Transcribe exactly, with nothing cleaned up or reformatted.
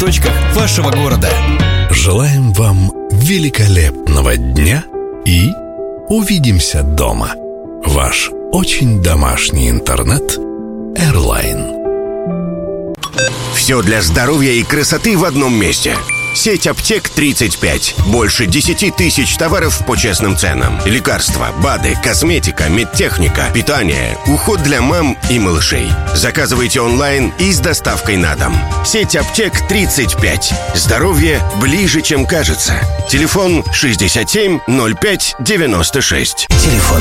точках вашего города. Желаем вам великолепного дня и увидимся дома. Ваш очень домашний интернет Airline. Все для здоровья и красоты в одном месте. Сеть аптек тридцать пять. Больше десять тысяч товаров по честным ценам. Лекарства, БАДы, косметика, медтехника, питание, уход для мам и малышей. Заказывайте онлайн и с доставкой на дом. Сеть аптек тридцать пять. Здоровье ближе, чем кажется. Телефон шестьдесят семь ноль пять девяносто шесть. Телефон